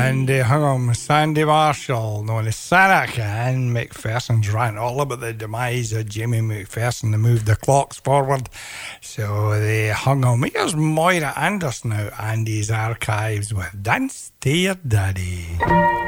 And they hung on with Sandy Marshall, known as Sarach, and McPherson's rant all about the demise of Jimmy McPherson. They moved the clocks forward, so they hung on. Here's Moira Anderson now, Andy's Archives with Dance to Your Daddy.